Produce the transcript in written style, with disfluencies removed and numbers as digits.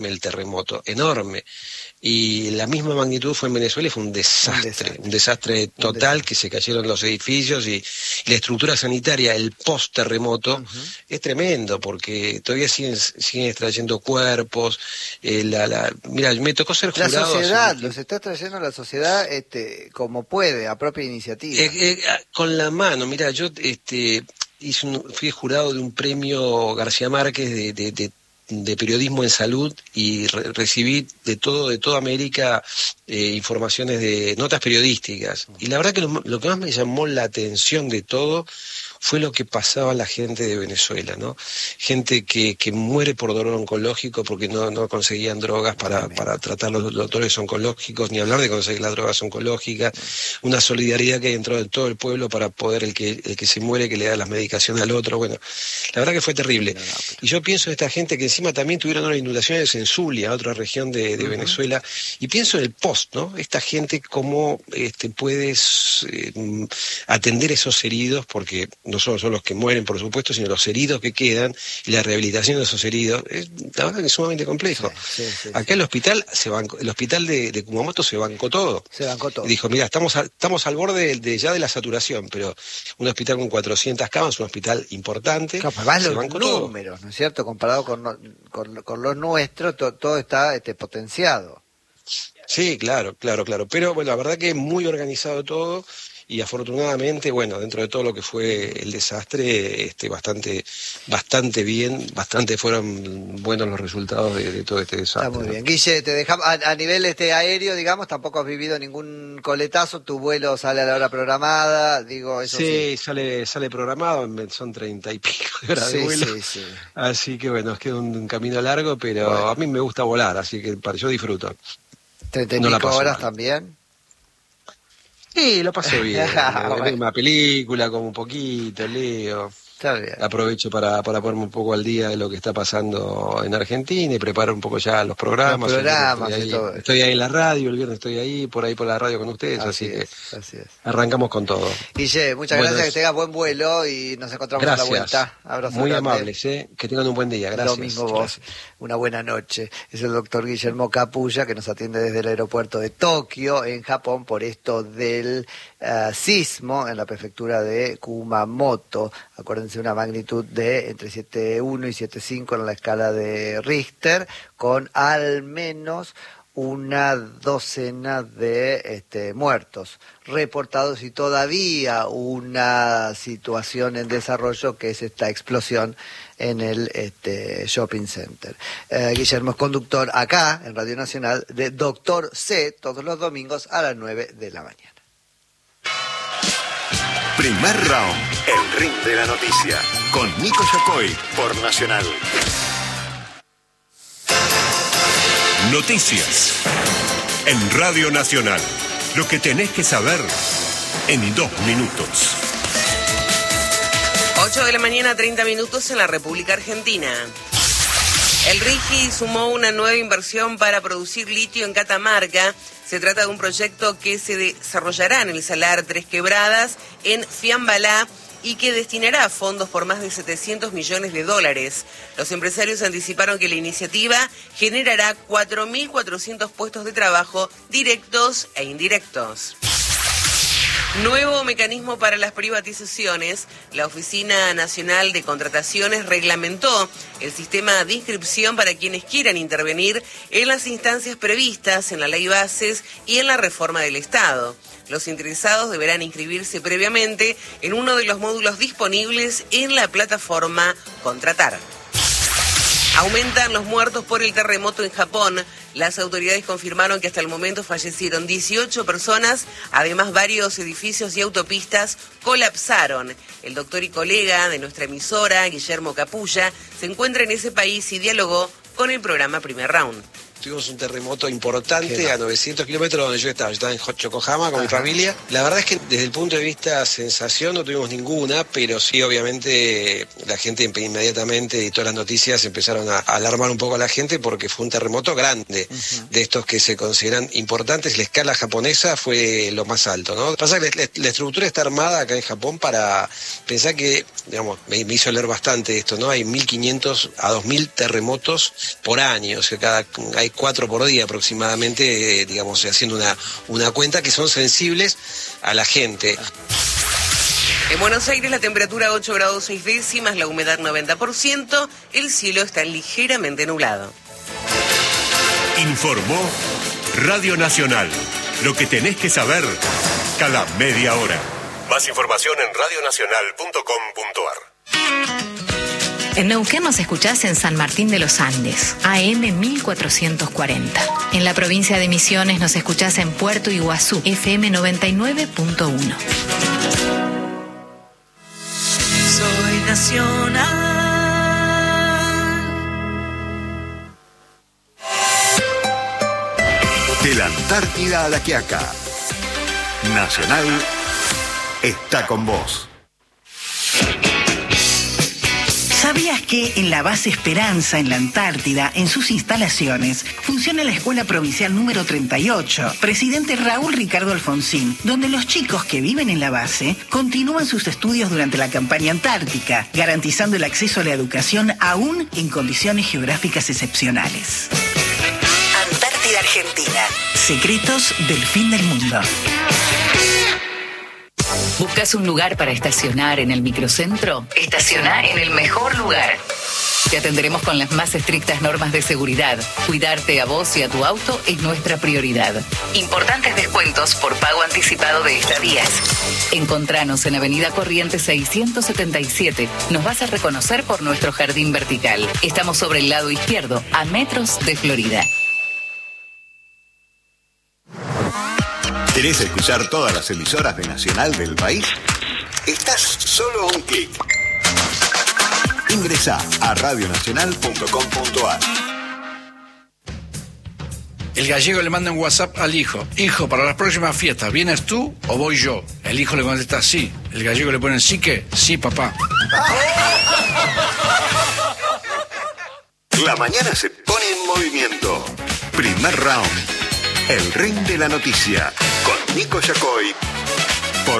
el terremoto, enorme. Y la misma magnitud fue en Venezuela y fue un desastre total, que se cayeron los edificios y la estructura sanitaria, el post-terremoto, es tremendo, porque todavía siguen extrayendo cuerpos. Mira, me tocó ser jurado. La sociedad, los está trayendo la sociedad como puede, a propia iniciativa. Con la mano, mira, yo fui jurado de un premio García Márquez de periodismo en salud y recibí de toda América informaciones de notas periodísticas. Y la verdad que lo que más me llamó la atención de todo fue lo que pasaba a la gente de Venezuela, ¿no? Gente que muere por dolor oncológico porque no conseguían drogas para tratar los dolores oncológicos, ni hablar de conseguir las drogas oncológicas, una solidaridad que hay dentro de todo el pueblo para poder el que se muere, que le da las medicaciones al otro. Bueno, la verdad que fue terrible. Y yo pienso en esta gente que encima también tuvieron unas inundaciones en Zulia, otra región de Venezuela, y pienso en el post, ¿no? Esta gente cómo puedes atender esos heridos, porque no solo son los que mueren, por supuesto, sino los heridos que quedan y la rehabilitación de esos heridos. La verdad que es sumamente complejo. Acá el hospital de Kumamoto se bancó todo. Dijo, mira, estamos al borde ya de la saturación, pero un hospital con 400 camas, un hospital importante. Capaz los números, ¿no es cierto? Comparado con los nuestros, todo está potenciado. Sí, claro. Pero bueno, la verdad que muy organizado todo. Y afortunadamente, bueno, dentro de todo lo que fue el desastre, bastante bien, fueron buenos los resultados de todo este desastre. Está muy bien. Guille, te dejamos a nivel aéreo, digamos, tampoco has vivido ningún coletazo, tu vuelo sale a la hora programada, digo, eso sí. Sí, sale programado, son 30 y pico de horas de vuelo. Sí. Así que bueno, nos queda un camino largo, pero bueno, a mí me gusta volar, así que yo disfruto. 30 y pico horas también. Sí, lo pasé bien. Veo una película, como un poquito, leo. Está bien. Aprovecho para ponerme un poco al día de lo que está pasando en Argentina y preparar un poco ya los programas. Estoy ahí en la radio, el viernes estoy ahí por la radio con ustedes, así que arrancamos con todo. Guille, muchas gracias, que tengas buen vuelo y nos encontramos a la vuelta. Abrazo muy grande. amables, que tengan un buen día, gracias. Lo mismo vos, una buena noche. Es el doctor Guillermo Capulla, que nos atiende desde el aeropuerto de Tokio, en Japón, por esto del sismo en la prefectura de Kumamoto. Acuérdense, una magnitud de entre 7.1 y 7.5 en la escala de Richter, con al menos una docena de muertos reportados y todavía una situación en desarrollo, que es esta explosión en el shopping center. Guillermo es conductor acá en Radio Nacional de Doctor C, todos los domingos a las 9 de la mañana. Primer round, el ring de la noticia, con Nico Yacoy por Nacional. Noticias en Radio Nacional. Lo que tenés que saber en 2 minutos. 8 de la mañana, 30 minutos en la República Argentina. El RIGI sumó una nueva inversión para producir litio en Catamarca. Se trata de un proyecto que se desarrollará en el Salar Tres Quebradas, en Fiambalá, y que destinará fondos por más de $700 millones. Los empresarios anticiparon que la iniciativa generará 4.400 puestos de trabajo directos e indirectos. Nuevo mecanismo para las privatizaciones. La Oficina Nacional de Contrataciones reglamentó el sistema de inscripción para quienes quieran intervenir en las instancias previstas en la Ley Bases y en la reforma del Estado. Los interesados deberán inscribirse previamente en uno de los módulos disponibles en la plataforma Contratar. Aumentan los muertos por el terremoto en Japón. Las autoridades confirmaron que hasta el momento fallecieron 18 personas, además varios edificios y autopistas colapsaron. El doctor y colega de nuestra emisora, Guillermo Capulla, se encuentra en ese país y dialogó con el programa Primer Round. tuvimos un terremoto importante a 900 kilómetros donde yo estaba en Yokohama con mi familia. La verdad es que desde el punto de vista sensación no tuvimos ninguna, pero sí obviamente la gente inmediatamente y todas las noticias empezaron a alarmar un poco a la gente porque fue un terremoto grande, de estos que se consideran importantes. La escala japonesa fue lo más alto, ¿no? Pasa que la estructura está armada acá en Japón para pensar que, digamos, me hizo leer bastante esto, ¿no? Hay 1.500 a 2.000 terremotos por año, o sea, hay 4 por día aproximadamente, digamos, haciendo una cuenta que son sensibles a la gente. En Buenos Aires la temperatura 8 grados 6 décimas, la humedad 90%, el cielo está ligeramente nublado. Informó Radio Nacional. Lo que tenés que saber cada media hora. Más información en radionacional.com.ar. En Neuquén nos escuchás en San Martín de los Andes, AM 1440. En la provincia de Misiones nos escuchás en Puerto Iguazú, FM 99.1. Soy nacional. De la Antártida a la Quiaca, Nacional está con vos. ¿Sabías que en la base Esperanza, en la Antártida, en sus instalaciones, funciona la Escuela Provincial número 38, presidente Raúl Ricardo Alfonsín, donde los chicos que viven en la base continúan sus estudios durante la campaña antártica, garantizando el acceso a la educación aún en condiciones geográficas excepcionales? Antártida Argentina. Secretos del fin del mundo. ¿Buscas un lugar para estacionar en el microcentro? Estaciona en el mejor lugar. Te atenderemos con las más estrictas normas de seguridad. Cuidarte a vos y a tu auto es nuestra prioridad. Importantes descuentos por pago anticipado de estadías. Encontranos en Avenida Corrientes 677. Nos vas a reconocer por nuestro jardín vertical. Estamos sobre el lado izquierdo, a metros de Florida. ¿Querés escuchar todas las emisoras de Nacional del país? Estás solo a un clic. Ingresá a radionacional.com.ar. El gallego le manda un WhatsApp al hijo. Hijo, para las próximas fiestas, ¿vienes tú o voy yo? El hijo le contesta sí. El gallego le pone sí que, sí papá. La mañana se pone en movimiento. Primer round. El ring de la noticia. Con Nico Yacoy